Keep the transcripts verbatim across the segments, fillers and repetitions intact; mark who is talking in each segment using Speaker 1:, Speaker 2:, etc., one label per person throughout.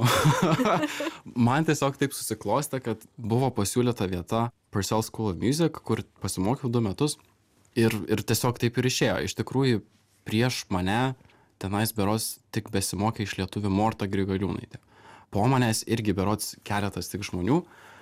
Speaker 1: Man tiesiog taip susiklostė, kad buvo pasiūlyta vieta Purcell School of Music, kur pasimokiau du metus ir, ir tiesiog taip ir išėjo. Iš tikrųjų, prieš mane tenais berods tik besimokė iš lietuvių Morta Grigaliūnaitė. Po manęs irgi berods keletas tik žmonių,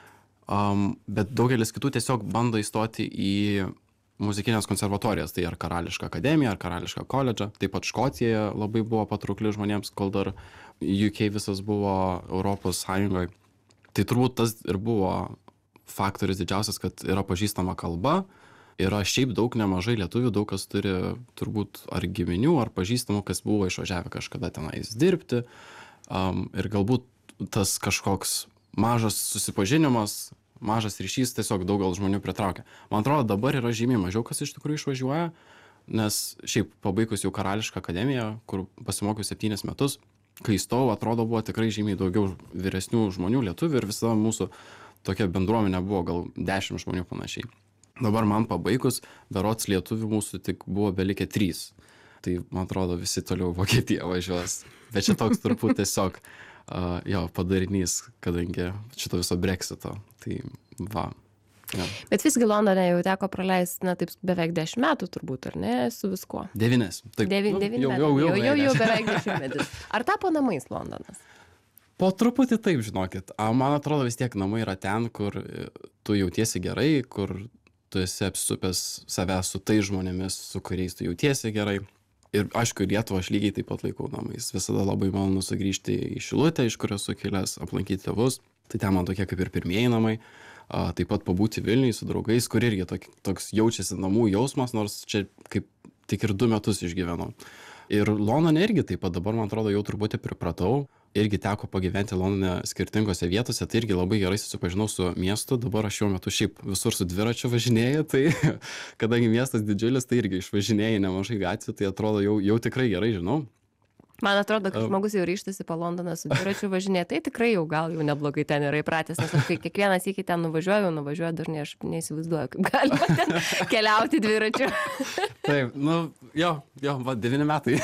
Speaker 1: um, bet daugelis kitų tiesiog bando įstoti į muzikinės konservatorijas, tai ar Karališką akademiją, ar Karališką koledžą. Taip pat Škotija labai buvo patraukli žmonėms, kol dar U K visas buvo Europos Sąjungoje. Tai turbūt tas ir buvo faktorius didžiausias, kad yra pažįstama kalba, yra šiaip daug nemažai lietuvių, daug kas turi turbūt ar giminių, ar pažįstamų, kas buvo išvažiavę kažkada tenais dirbti. Um, ir galbūt tas kažkoks mažas susipažinimas, mažas ryšys tiesiog daug gal žmonių pritraukia. Man atrodo, dabar yra žymiai mažiau, kas iš tikrųjų išvažiuoja, nes šiaip pabaigus jau Karališką akademiją, kur pasimokiau septynis metus, kai įstojau, atrodo, buvo tikrai žymiai daugiau vyresnių žmonių lietuvių ir visa mūsų tokia bendruomenė buvo gal dešimt žmonių panašiai. Dabar man pabaigus, berods lietuvių mūsų tik buvo belikę trys. Tai, man atrodo, visi toliau Vokietiją važiuos. Bet čia toks turbūt tiesiog uh, jo, padarinys, kadangi šito viso Brexito. Tai va. Ja.
Speaker 2: Bet visgi Londone jau teko praleisti, na taip, beveik dešimt metų turbūt, ar ne, su viskuo?
Speaker 1: Devynis. Taip.
Speaker 2: Devi,
Speaker 1: Nu,
Speaker 2: devyni
Speaker 1: jau,
Speaker 2: metų.
Speaker 1: jau, jau,
Speaker 2: jau, jau, jau beveik dešimtmetis. Ar tapo namais Londonas?
Speaker 1: Po truputį taip, žinokit. A, man atrodo, vis tiek namai yra ten, kur tu jautiesi gerai, kur tu esi apsupęs savęs su tais žmonėmis, su kuriais tu jautiesi gerai. Ir aišku, Lietuvą aš lygiai taip pat laikau namais. Visada labai malonu sugrįžti į Šilutę, iš kurios sukilęs, aplankyti tėvus. Tai ten man tokie kaip ir pirmieji namai. A, taip pat pabūti Vilniuje su draugais, kur irgi tok, toks jaučiasi namų jausmas, nors čia kaip tik ir du metus išgyvenau. Ir Londone irgi taip pat dabar, man atrodo, jau truputį pripratau. Irgi teko pagyventi Londone skirtingose vietose, tai irgi labai gerai susipažinau su miestu. Dabar aš šiuo metu šiaip visur su dviračiu važinėju, tai kadangi miestas didžiulis, tai irgi išvažinėjai nemažai gatvių, tai atrodo jau, jau tikrai gerai žinau.
Speaker 2: Man atrodo, kad žmogus jau ryštasi po Londoną su dviračiu važinėti, tai tikrai jau gal jau neblogai ten yra įpratęs, nes aš kai kiekvienas iki ten nuvažiuoju, nuvažiuoju dažnai, aš neįsivaizduoju, kaip galima ten keliauti dviračiu.
Speaker 1: Taip, nu, jo, jo, va, devyni metai.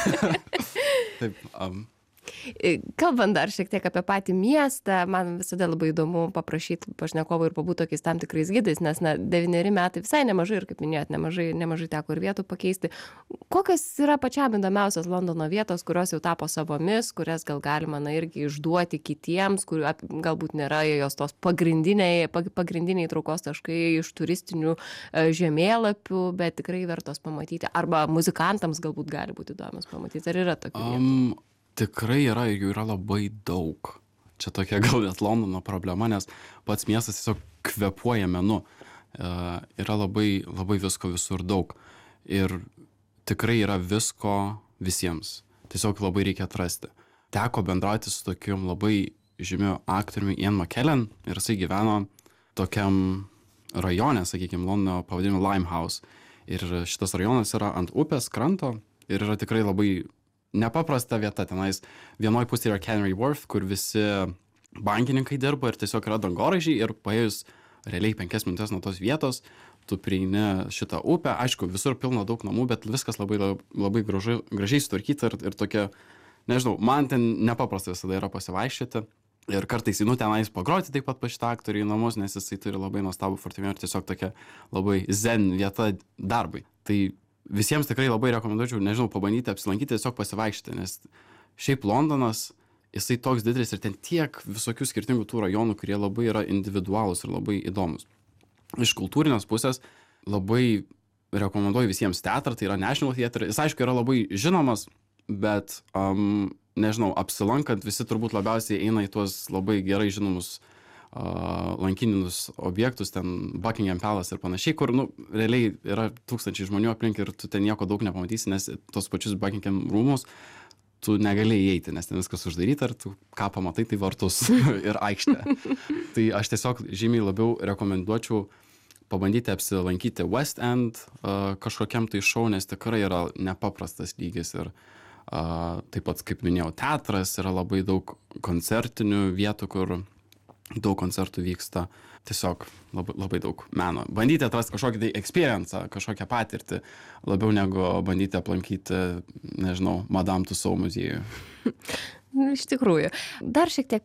Speaker 1: Taip, um.
Speaker 2: Kalbant dar šiek tiek apie patį miestą, man visada labai įdomu paprašyti pašnekovų ir pabūti tokiais tam tikrais gidais, nes na, devyneri metai visai nemažai ir, kaip minėjot, nemažai, nemažai teko ir vietų pakeisti. Kokios yra pačiam įdomiausios Londono vietos, kurios jau tapo savomis, kurias gal galima na, irgi išduoti kitiems, kurių galbūt nėra jos tos pagrindiniai, pagrindiniai traukos taškai iš turistinių žemėlapių, bet tikrai vertos pamatyti. Arba muzikantams galbūt gali būti įdomios pamatyti. Ar yra tokių vietų?
Speaker 1: Um. Tikrai yra ir jų yra labai daug. Čia tokia gal net Londono problema, nes pats miestas tiesiog kvėpuoja menu. E, yra labai, labai visko visur daug. Ir tikrai yra visko visiems. Tiesiog labai reikia atrasti. Teko bendrauti su tokiu labai žymiu aktoriumi Ian McKellen ir jisai gyveno tokiam rajone, sakykime, Londono pavadinimu Limehouse. Ir šitas rajonas yra ant upės kranto ir yra tikrai labai nepaprasta vieta. Tenais vienoj pusėje yra Canary Wharf, kur visi bankininkai dirba ir tiesiog yra dangoraižiai ir paėjus realiai penkias minutės nuo tos vietos, tu prieini šitą upę. Aišku, visur pilna daug namų, bet viskas labai, labai gražu, gražiai sutvarkyta ir, ir tokia, nežinau, man ten nepaprasta visada yra pasivaikščioti. Ir kartais einu tenais pagroti taip pat pas šitą aktorių į namus, nes jisai turi labai nuostabų fortepijoną ir tiesiog tokia labai zen vieta darbui. Tai visiems tikrai labai rekomenduočiau, nežinau, pabandyti apsilankyti, tiesiog pasivaikščioti, nes šiaip Londonas, jisai toks didelis ir ten tiek visokių skirtingų tų rajonų, kurie labai yra individualūs ir labai įdomus. Iš kultūrinės pusės labai rekomenduoju visiems teatrą, tai yra National Theatre. Jis aišku yra labai žinomas, bet, um, nežinau, apsilankant visi turbūt labiausiai eina į tuos labai gerai žinomus Uh, lankinius objektus, ten Buckingham Palace ir panašiai, kur, nu, realiai yra tūkstančiai žmonių aplink ir tu ten nieko daug nepamatysi, nes tos pačius Buckingham rūmus tu negali įeiti, nes ten viskas uždaryta ir tu ką pamatai, tai vartus ir aikštę. Tai aš tiesiog žymiai labiau rekomenduočiau pabandyti apsilankyti West End uh, kažkokiam tai šou, nes tikrai yra nepaprastas lygis ir uh, taip pat, kaip minėjau, teatras, yra labai daug koncertinių vietų, kur daug koncertų vyksta, tiesiog labai, labai daug meno. Bandyti atrasti kažkokį tai experience, kažkokią patirtį, labiau negu bandyti aplankyti, nežinau, Madame Tussauds muziejų.
Speaker 2: Iš tikrųjų. Dar šiek tiek